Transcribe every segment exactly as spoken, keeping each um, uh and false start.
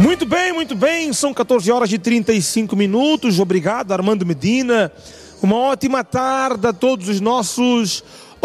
Muito bem, muito bem, são catorze horas e trinta e cinco minutos, obrigado Armando Medina, uma ótima tarde a todos os nossos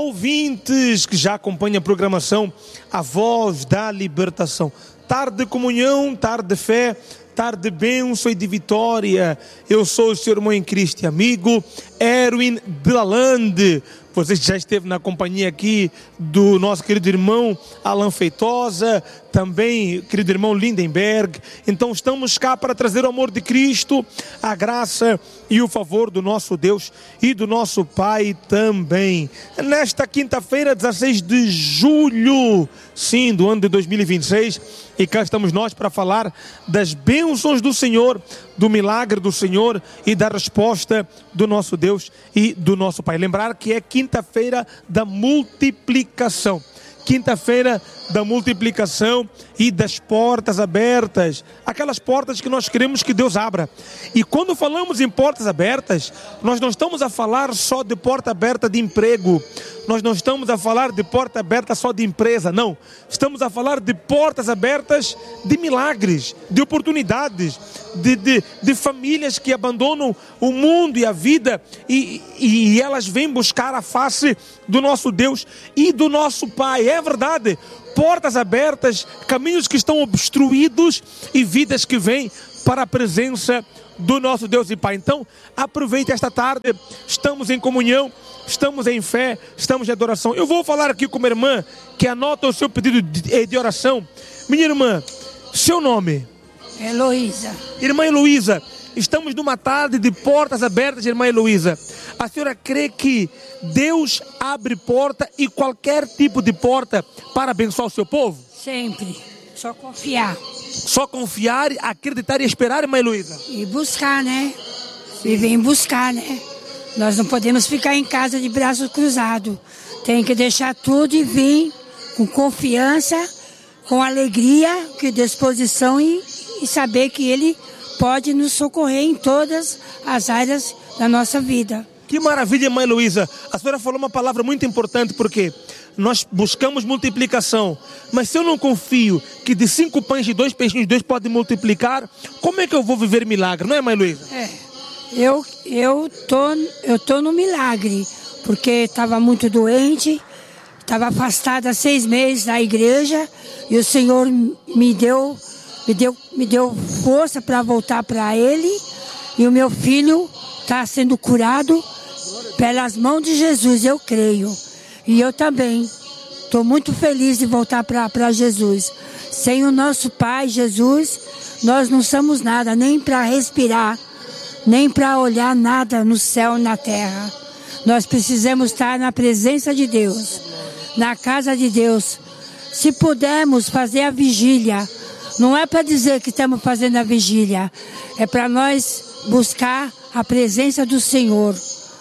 ouvintes que já acompanham a programação A Voz da Libertação. Tarde de comunhão, tarde de fé, tarde de bênção e de vitória. Eu sou o seu irmão em Cristo e amigo Erwin Delalande. Você já esteve na companhia aqui do nosso querido irmão Alan Feitosa, também querido irmão Lindenberg. Então estamos cá para trazer o amor de Cristo, a graça e o favor do nosso Deus e do nosso Pai também. Nesta quinta-feira, dezesseis de julho, sim, do ano de dois mil e vinte e seis, e cá estamos nós para falar das bênçãos do Senhor, do milagre do Senhor e da resposta do nosso Deus e do nosso Pai. Lembrar que é quinta-feira da multiplicação. Quinta-feira da multiplicação e das portas abertas, aquelas portas que nós queremos que Deus abra. E quando falamos em portas abertas, nós não estamos a falar só de porta aberta de emprego, nós não estamos a falar de porta aberta só de empresa, não. Estamos a falar de portas abertas de milagres, de oportunidades, de, de, de famílias que abandonam o mundo e a vida e, e elas vêm buscar a face do nosso Deus e do nosso Pai. É verdade, portas abertas, caminhos que estão obstruídos e vidas que vêm para a presença do nosso Deus e Pai. Então, aproveite esta tarde, estamos em comunhão, estamos em fé, estamos em adoração. Eu vou falar aqui com uma irmã que anota o seu pedido de, de oração. Minha irmã, seu nome? Heloísa. Irmã Heloísa, estamos numa tarde de portas abertas, irmã Heloísa. A senhora crê que Deus abre porta e qualquer tipo de porta para abençoar o seu povo? Sempre. Só confiar. Só confiar, acreditar e esperar, irmã Heloísa? E buscar, né? E vem buscar, né? Nós não podemos ficar em casa de braços cruzados. Tem que deixar tudo e vir com confiança, com alegria, com disposição e, e saber que Ele pode nos socorrer em todas as áreas da nossa vida. Que maravilha, irmã Heloísa. A senhora falou uma palavra muito importante, porque nós buscamos multiplicação. Mas se eu não confio que de cinco pães e dois peixinhos Deus pode multiplicar, como é que eu vou viver milagre? Não é, irmã Heloísa? É. Eu, eu, tô, eu tô no milagre, porque estava muito doente, estava afastada há seis meses da igreja, e o Senhor me deu, me deu, me deu força para voltar para Ele, e o meu filho está sendo curado pelas mãos de Jesus, eu creio. E eu também estou muito feliz de voltar para Jesus. Sem o nosso Pai Jesus, nós não somos nada, nem para respirar, nem para olhar nada no céu e na terra. Nós precisamos estar na presença de Deus, na casa de Deus. Se pudermos fazer a vigília, não é para dizer que estamos fazendo a vigília, é para nós buscar a presença do Senhor.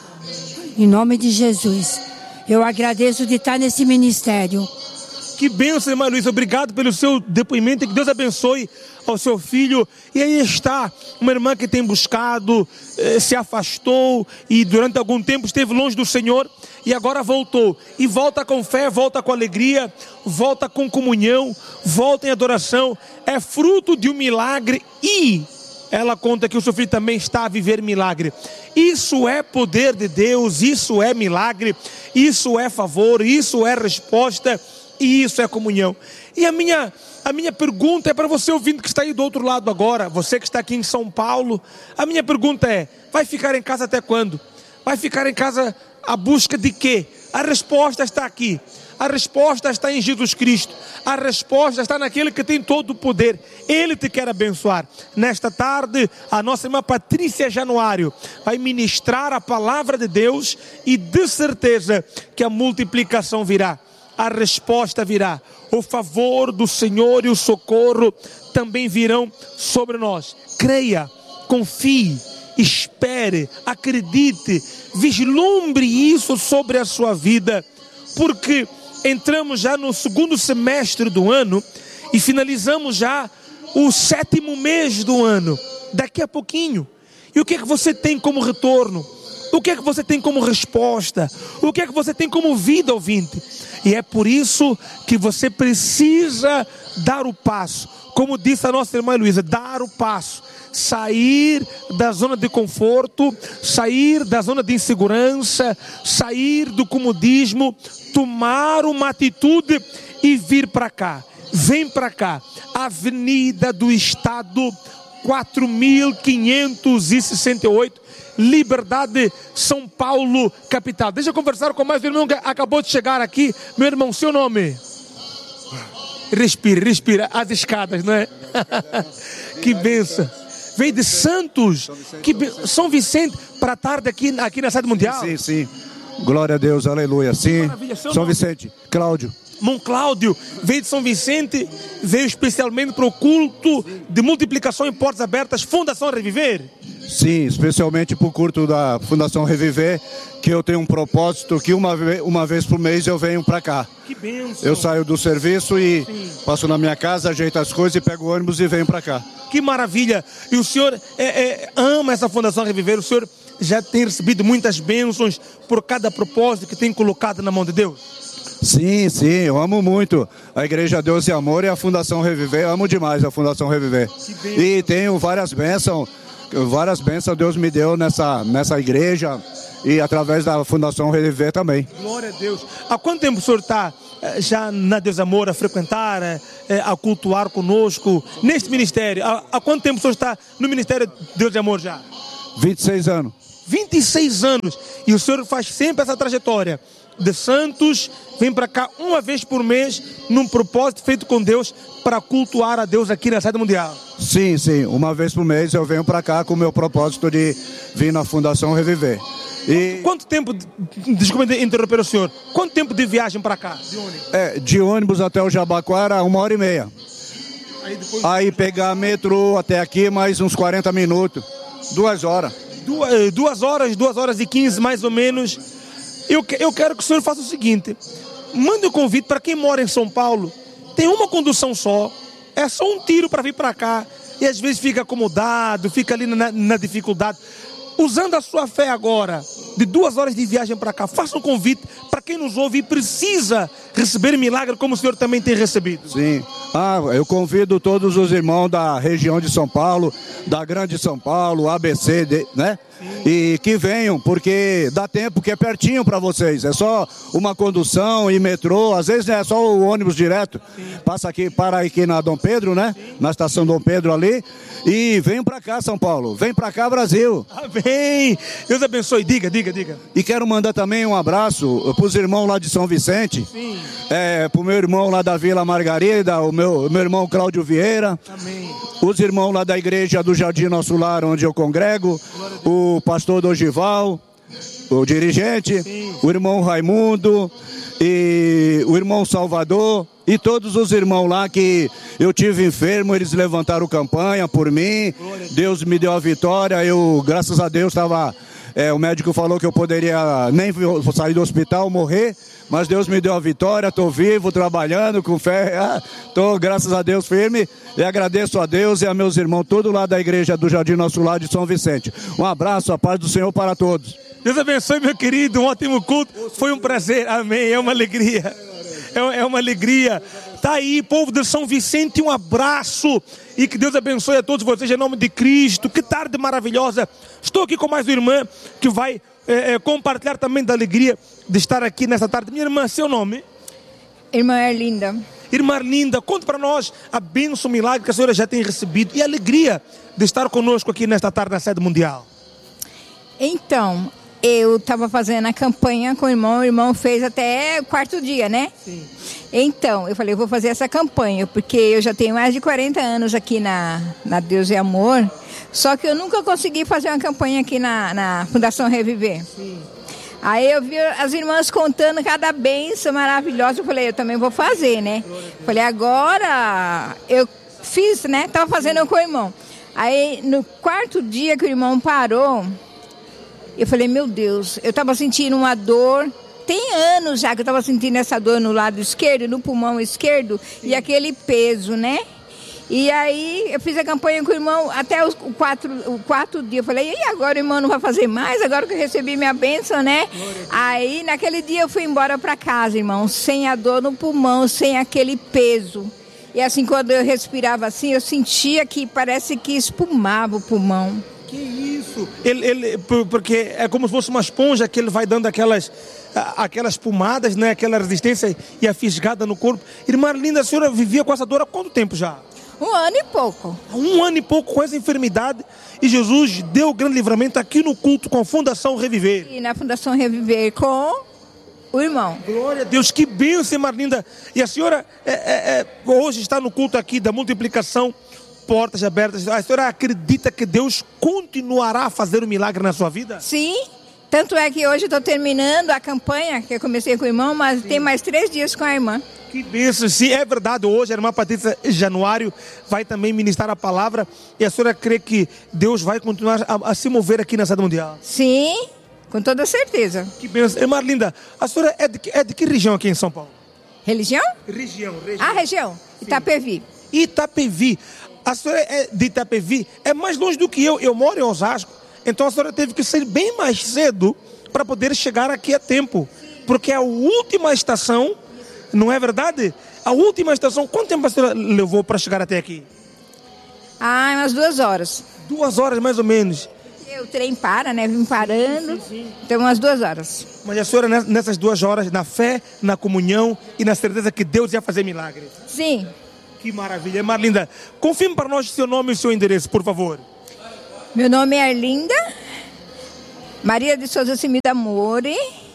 Em nome de Jesus, eu agradeço de estar nesse ministério. Que bênção, irmã Heloísa. Obrigado pelo seu depoimento e que Deus abençoe ao seu filho. E aí está uma irmã que tem buscado, eh, se afastou e durante algum tempo esteve longe do Senhor e agora voltou. E volta com fé, volta com alegria, volta com comunhão, volta em adoração. É fruto de um milagre e ela conta que o seu filho também está a viver milagre. Isso é poder de Deus, isso é milagre, isso é favor, isso é resposta e isso é comunhão. E a minha, a minha pergunta é para você ouvindo que está aí do outro lado agora, você que está aqui em São Paulo, a minha pergunta é, vai ficar em casa até quando? Vai ficar em casa à busca de quê? A resposta está aqui. A resposta está em Jesus Cristo. A resposta está naquele que tem todo o poder. Ele te quer abençoar. Nesta tarde, a nossa irmã Patrícia Januário vai ministrar a palavra de Deus e de certeza que a multiplicação virá. A resposta virá. O favor do Senhor e o socorro também virão sobre nós. Creia, confie, espere, acredite, vislumbre isso sobre a sua vida, porque entramos já no segundo semestre do ano e finalizamos já o sétimo mês do ano, daqui a pouquinho. E o que é que você tem como retorno? O que é que você tem como resposta? O que é que você tem como vida, ouvinte? E é por isso que você precisa dar o passo. Como disse a nossa irmã Luísa, dar o passo. Sair da zona de conforto, sair da zona de insegurança, sair do comodismo, tomar uma atitude e vir para cá. Vem para cá. Avenida do Estado quatro mil quinhentos e sessenta e oito, Liberdade, São Paulo, capital. Deixa eu conversar com mais um irmão que acabou de chegar aqui. Meu irmão, seu nome? Respira, respira. As escadas, não é? Que benção. Veio de Santos, que ben... São Vicente, para a tarde aqui, aqui na Sede Mundial. Sim, sim. Glória a Deus, aleluia. Sim, São Vicente, Cláudio. Irmão Cláudio veio de São Vicente, veio especialmente para o culto de multiplicação em portas abertas, Fundação Reviver. Sim, especialmente para o culto da Fundação Reviver, que eu tenho um propósito que uma, ve uma vez por mês eu venho para cá. Que bênção. Eu saio do serviço e Sim. passo na minha casa, ajeito as coisas e pego o ônibus e venho para cá. Que maravilha! E o senhor é, é, ama essa Fundação Reviver, o senhor já tem recebido muitas bênçãos por cada propósito que tem colocado na mão de Deus? Sim, sim, eu amo muito a Igreja Deus e Amor e a Fundação Reviver, eu amo demais a Fundação Reviver. E tenho várias bênçãos, várias bênçãos Deus me deu nessa, nessa igreja e através da Fundação Reviver também. Glória a Deus. Há quanto tempo o senhor está já na Deus e Amor a frequentar, a cultuar conosco, neste ministério? Há, há quanto tempo o senhor está no Ministério Deus e Amor já? vinte e seis anos. vinte e seis anos. E o senhor faz sempre essa trajetória de Santos, vem para cá uma vez por mês, num propósito feito com Deus, para cultuar a Deus aqui na Sede Mundial. Sim, sim, uma vez por mês eu venho para cá com o meu propósito de vir na Fundação Reviver. E... Quanto tempo, desculpa interromper o senhor, quanto tempo de viagem para cá, de ônibus? É, de ônibus até o Jabaquara, uma hora e meia. Aí, depois... Aí pegar metrô até aqui, mais uns quarenta minutos, duas horas. Duas, duas horas, duas horas e quinze mais ou menos. Eu, eu quero que o senhor faça o seguinte, mande um convite para quem mora em São Paulo, tem uma condução só, é só um tiro para vir para cá, e às vezes fica acomodado, fica ali na, na dificuldade. Usando a sua fé agora, de duas horas de viagem para cá, faça um convite para quem nos ouve e precisa receber milagre como o senhor também tem recebido. Sim, ah, eu convido todos os irmãos da região de São Paulo, da Grande São Paulo, A B C, né? E que venham, porque dá tempo, que é pertinho para vocês. É só uma condução e metrô, às vezes é só o ônibus direto. Sim. Passa aqui, para aqui na Dom Pedro, né? Sim. Na estação Dom Pedro ali. E vem para cá, São Paulo. Vem para cá, Brasil. Amém. Deus abençoe. Diga, diga, diga. E quero mandar também um abraço para os irmãos lá de São Vicente. Sim. É, para o meu irmão lá da Vila Margarida, o meu, meu irmão Cláudio Vieira. Amém. Os irmãos lá da igreja do Jardim Nosso Lar, onde eu congrego. O pastor Dogival, o dirigente, Sim. o irmão Raimundo, e o irmão Salvador, e todos os irmãos lá que eu tive enfermo, eles levantaram campanha por mim, Deus me deu a vitória, eu, graças a Deus, estava... É, o médico falou que eu poderia nem sair do hospital, morrer, mas Deus me deu a vitória, estou vivo, trabalhando com fé, estou, graças a Deus, firme, e agradeço a Deus e a meus irmãos, todos lá da igreja do Jardim Nosso Lar de São Vicente. Um abraço, a paz do Senhor para todos. Deus abençoe, meu querido, um ótimo culto, foi um prazer, amém, é uma alegria, é uma alegria. Tá aí, povo de São Vicente, um abraço e que Deus abençoe a todos vocês em nome de Cristo. Que tarde maravilhosa. Estou aqui com mais uma irmã que vai é, é, compartilhar também da alegria de estar aqui nessa tarde. Minha irmã, seu nome? Irmã Erlinda. Irmã Erlinda, conta para nós a bênção, o milagre que a senhora já tem recebido e a alegria de estar conosco aqui nesta tarde na Sede Mundial. Então, eu estava fazendo a campanha com o irmão, o irmão fez até o quarto dia, né? Sim. Então, eu falei, eu vou fazer essa campanha, porque eu já tenho mais de quarenta anos aqui na, na Deus e Amor, só que eu nunca consegui fazer uma campanha aqui na, na Fundação Reviver. Sim. Aí eu vi as irmãs contando cada bênção maravilhosa, eu falei, eu também vou fazer, né? Falei, agora eu fiz, né? Estava fazendo com o irmão. Aí, no quarto dia que o irmão parou, eu falei, meu Deus, eu estava sentindo uma dor. Tem anos já que eu estava sentindo essa dor no lado esquerdo, no pulmão esquerdo, Sim. e aquele peso, né? E aí eu fiz a campanha com o irmão até os quatro, o quatro dias. Eu falei, e agora o irmão não vai fazer mais? Agora que eu recebi minha bênção, né? Aí naquele dia eu fui embora para casa, irmão, sem a dor no pulmão, sem aquele peso. E assim, quando eu respirava assim, eu sentia que parece que espumava o pulmão. Que isso? Ele, ele, porque é como se fosse uma esponja que ele vai dando aquelas, aquelas pomadas, né? Aquela resistência e a fisgada no corpo. Irmã linda, a senhora vivia com essa dor há quanto tempo já? Um ano e pouco. Um ano e pouco com essa enfermidade. E Jesus deu o grande livramento aqui no culto com a Fundação Reviver. E na Fundação Reviver com o irmão. Glória a Deus, que bênção, Marlinda. E a senhora é, é, é, hoje está no culto aqui da multiplicação, portas abertas. A senhora acredita que Deus continuará a fazer um milagre na sua vida? Sim. Tanto é que hoje eu estou terminando a campanha, que eu comecei com o irmão, mas Sim. tem mais três dias com a irmã. Que bênção, sim, é verdade. Hoje a irmã Patrícia Januário vai também ministrar a palavra. E a senhora crê que Deus vai continuar a, a se mover aqui na cidade mundial? Sim, com toda certeza. Que bênção. Irmã Linda, a senhora é de, é de que região aqui em São Paulo? Religião? Região, região. Ah, região? Sim. Itapevi. Itapevi. A senhora é de Itapevi, é mais longe do que eu. Eu moro em Osasco. Então a senhora teve que sair bem mais cedo para poder chegar aqui a tempo. Porque a última estação... Não é verdade? A última estação, quanto tempo a senhora levou para chegar até aqui? Ah, umas duas horas. Duas horas mais ou menos. O trem para, né? Vim parando. Sim, sim, sim. Então umas duas horas. Mas a senhora nessas duas horas, na fé, na comunhão e na certeza que Deus ia fazer milagre. Sim. Que maravilha. Marlinda, confirme para nós seu nome e seu endereço, por favor. Meu nome é Arlinda Maria de Souza Simida Mori.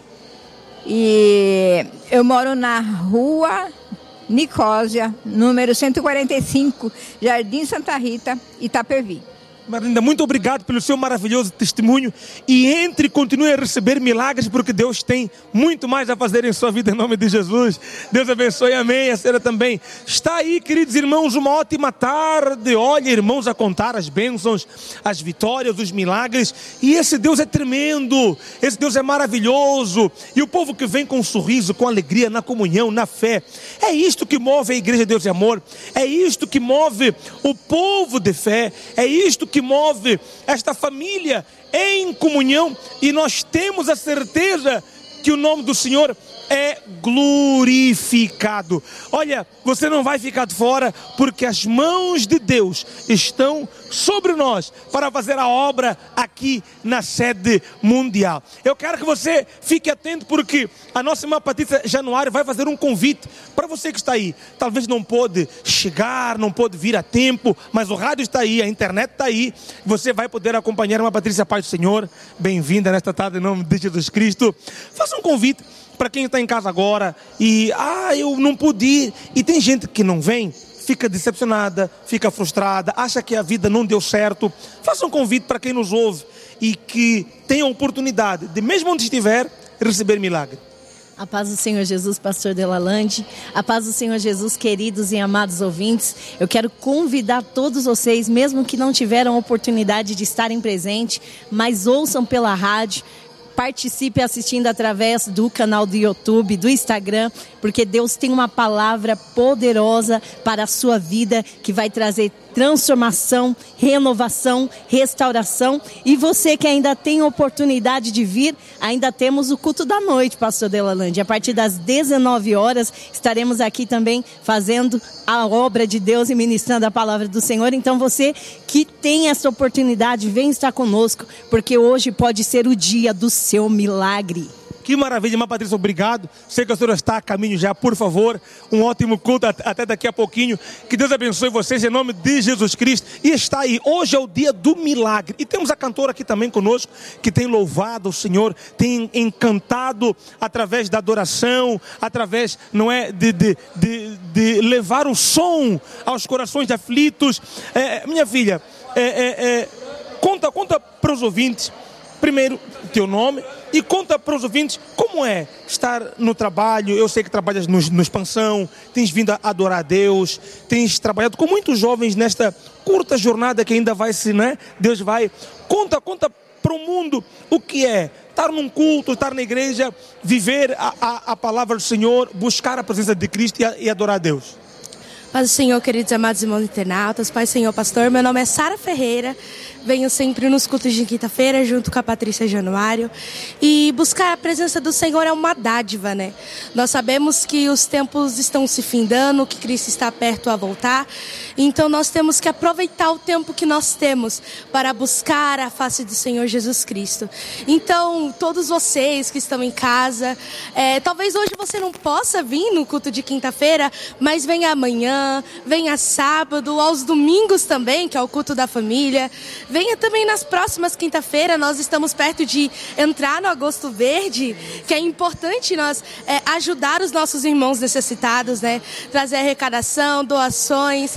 E eu moro na rua Nicósia, número cento e quarenta e cinco, Jardim Santa Rita, Itapevi. Marlinda, muito obrigado pelo seu maravilhoso testemunho e entre e continue a receber milagres porque Deus tem muito mais a fazer em sua vida em nome de Jesus. Deus abençoe, amém. A senhora também está aí, queridos irmãos, uma ótima tarde. Olha, irmãos, a contar as bênçãos, as vitórias, os milagres, e esse Deus é tremendo, esse Deus é maravilhoso, e o povo que vem com um sorriso, com alegria, na comunhão, na fé, é isto que move a Igreja de Deus e Amor, é isto que move o povo de fé, é isto que move esta família em comunhão, e nós temos a certeza que o nome do Senhor é glorificado. Olha, você não vai ficar de fora, porque as mãos de Deus estão sobre nós para fazer a obra aqui na sede mundial. Eu quero que você fique atento, porque a nossa irmã Patrícia Januário vai fazer um convite para você que está aí. Talvez não pôde chegar, não pôde vir a tempo, mas o rádio está aí, a internet está aí. Você vai poder acompanhar a irmã Patrícia. Paz do Senhor, bem-vinda nesta tarde em nome de Jesus Cristo. Faça um convite para quem está em casa agora e, ah, eu não pude ir. E tem gente que não vem, fica decepcionada, fica frustrada, acha que a vida não deu certo. Faça um convite para quem nos ouve e que tenha a oportunidade de, mesmo onde estiver, receber milagre. A paz do Senhor Jesus, pastor Delalande. A paz do Senhor Jesus, queridos e amados ouvintes. Eu quero convidar todos vocês, mesmo que não tiveram oportunidade de estarem presentes, mas ouçam pela rádio, participe assistindo através do canal do YouTube, do Instagram, porque Deus tem uma palavra poderosa para a sua vida que vai trazer transformação, renovação, restauração. E você que ainda tem oportunidade de vir, ainda temos o culto da noite, pastor Delalande. A partir das dezenove horas estaremos aqui também fazendo a obra de Deus e ministrando a palavra do Senhor. Então você que tem essa oportunidade, vem estar conosco, porque hoje pode ser o dia do seu milagre. Que maravilha, irmã Patrícia, obrigado. Sei que a senhora está a caminho já, por favor. Um ótimo culto até daqui a pouquinho. Que Deus abençoe vocês em nome de Jesus Cristo. E está aí, hoje é o dia do milagre. E temos a cantora aqui também conosco, que tem louvado o Senhor, tem encantado através da adoração, através, não é, de, de, de, de levar o som aos corações aflitos. É, minha filha, é, é, é, conta, conta para os ouvintes, primeiro, teu nome. E conta para os ouvintes como é estar no trabalho. Eu sei que trabalhas no, no Expansão, tens vindo a adorar a Deus, tens trabalhado com muitos jovens nesta curta jornada que ainda vai se, né? Deus vai. Conta, conta para o mundo o que é estar num culto, estar na igreja, viver a, a, a palavra do Senhor, buscar a presença de Cristo e, a, e adorar a Deus. Paz do Senhor, queridos amados irmãos internautas, Pai Senhor Pastor, meu nome é Sara Ferreira, venho sempre nos cultos de quinta-feira junto com a Patrícia Januário, e buscar a presença do Senhor é uma dádiva, né? Nós sabemos que os tempos estão se findando, que Cristo está perto a voltar, então nós temos que aproveitar o tempo que nós temos para buscar a face do Senhor Jesus Cristo. Então, todos vocês que estão em casa, é, talvez hoje você não possa vir no culto de quinta-feira, mas venha amanhã, venha sábado, aos domingos também, que é o culto da família. Venha também nas próximas quinta-feira, nós estamos perto de entrar no Agosto Verde, que é importante nós é, ajudar os nossos irmãos necessitados, né? Trazer arrecadação, doações,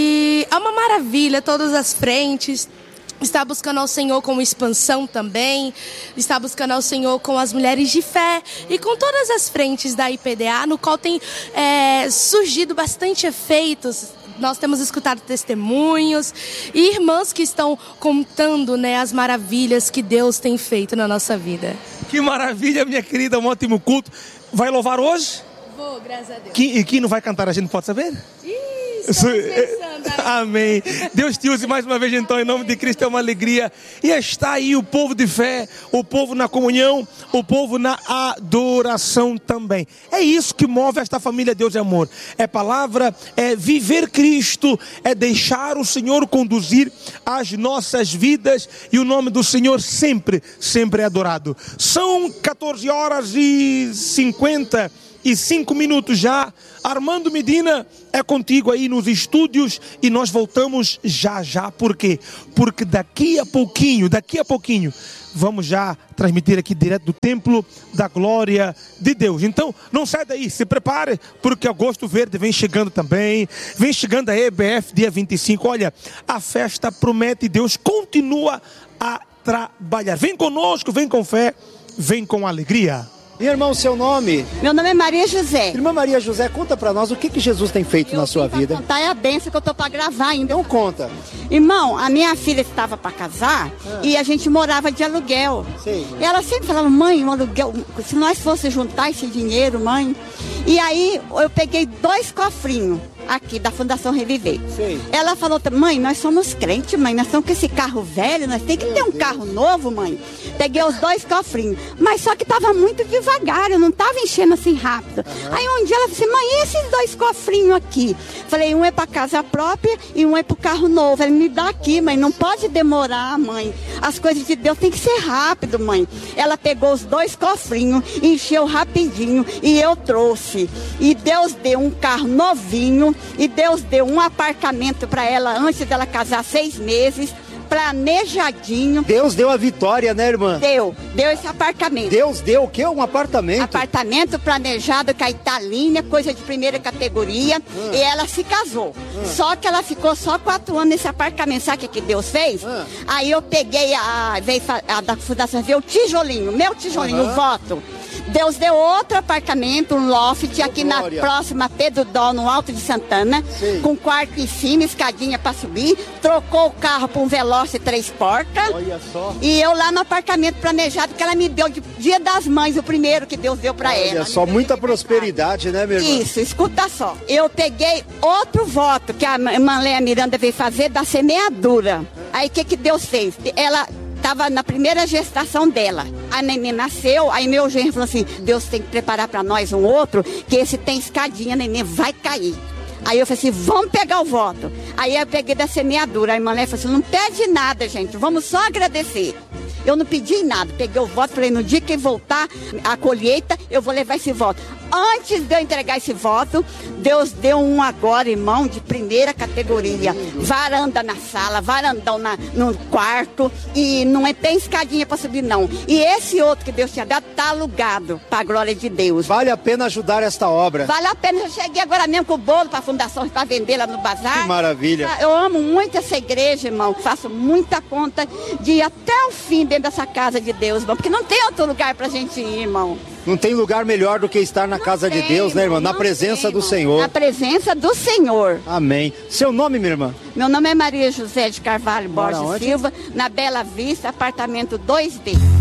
e é uma maravilha, todas as frentes. Está buscando ao Senhor com expansão também, está buscando ao Senhor com as mulheres de fé e com todas as frentes da I P D A, no qual tem é, surgido bastante efeitos. Nós temos escutado testemunhos e irmãs que estão contando, né, as maravilhas que Deus tem feito na nossa vida. Que maravilha, minha querida, um ótimo culto. Vai louvar hoje? Vou, graças a Deus. Que, e quem não vai cantar, a gente pode saber? Isso, pensando, amém. Deus te use mais uma vez então, em nome de Cristo, é uma alegria. E está aí o povo de fé, o povo na comunhão, o povo na adoração também. É isso que move esta família Deus é Amor. É palavra, é viver Cristo, é deixar o Senhor conduzir as nossas vidas, e o nome do Senhor sempre, sempre é adorado. São quatorze horas e cinquenta e cinco minutos já. Armando Medina é contigo aí nos estúdios, e nós voltamos já já. Por quê? Porque daqui a pouquinho, daqui a pouquinho vamos já transmitir aqui direto do Templo da Glória de Deus. Então não sai daí, se prepare, porque Agosto Verde vem chegando também, vem chegando a E B F dia vinte e cinco. Olha, a festa promete, Deus continua a trabalhar. Vem conosco, vem com fé, vem com alegria. Minha irmã, o seu nome? Meu nome é Maria José. Irmã Maria José, conta pra nós o que, que Jesus tem feito eu na sua vida. Contar é a bênção que eu tô pra gravar ainda. Então conta. Irmão, a minha filha estava pra casar ah. e a gente morava de aluguel. Sim. E ela sempre falava, mãe, um aluguel, se nós fosse juntar esse dinheiro, mãe. E aí eu peguei dois cofrinhos aqui da Fundação Reviver. Sim. Ela falou, mãe, nós somos crentes, mãe, nós estamos com esse carro velho, nós temos que ter um carro novo, mãe. Peguei os dois cofrinhos, mas só que estava muito devagar, eu não estava enchendo assim rápido. Uhum. Aí um dia ela disse, mãe, e esses dois cofrinhos aqui? Falei, um é para casa própria e um é para o carro novo. Ela me dá aqui, mãe, não pode demorar, mãe. As coisas de Deus tem que ser rápido, mãe. Ela pegou os dois cofrinhos, encheu rapidinho e eu trouxe. E Deus deu um carro novinho, e Deus deu um apartamento para ela antes dela casar, seis meses, planejadinho. Deus deu a vitória, né, irmã? Deu, deu esse apartamento. Deus deu o quê? Um apartamento? Apartamento planejado com a Italínia, coisa de primeira categoria, hum. e ela se casou. Hum. Só que ela ficou só quatro anos nesse apartamento. Sabe o que Deus fez? Hum. Aí eu peguei a, veio a da Fundação Ver o tijolinho, meu tijolinho, uhum. o voto. Deus deu outro apartamento, um loft, aqui glória. Na próxima Pedro Dó, no Alto de Santana, sim. com quarto em cima, escadinha para subir, trocou o carro para um Veloce três portas. Olha só. E eu lá no apartamento planejado que ela me deu de Dia das Mães, o primeiro que Deus deu para ela. Olha só, muita prosperidade, né, meu irmão? Isso, escuta só. Eu peguei outro voto que a irmã Léa Miranda veio fazer da semeadura. Aí o que que Deus fez? Ela estava na primeira gestação dela. A neném nasceu, aí meu genro falou assim, Deus tem que preparar para nós um outro, que esse tem escadinha, a neném vai cair. Aí eu falei assim, vamos pegar o voto. Aí eu peguei da semeadura, a irmã Léa falou assim, não pede nada, gente, vamos só agradecer. Eu não pedi nada, peguei o voto, falei, no dia que voltar a colheita, eu vou levar esse voto. Antes de eu entregar esse voto, Deus deu um agora, irmão, de primeira categoria. Varanda na sala, varandão na, no quarto, e não é, tem escadinha para subir, não. E esse outro que Deus tinha dado, tá alugado, para a glória de Deus. Vale a pena ajudar esta obra. Vale a pena, eu cheguei agora mesmo com o bolo para a fundação, para vender lá no bazar. Que maravilha. Eu amo muito essa igreja, irmão, faço muita conta de ir até o fim dentro dessa casa de Deus, irmão, porque não tem outro lugar pra gente ir, irmão. Não tem lugar melhor do que estar na não casa tem, de Deus, né, irmã? Na presença tem, do Senhor. Na presença do Senhor. Amém. Seu nome, minha irmã? Meu nome é Maria José de Carvalho Borges Silva, na Bela Vista, apartamento dois B.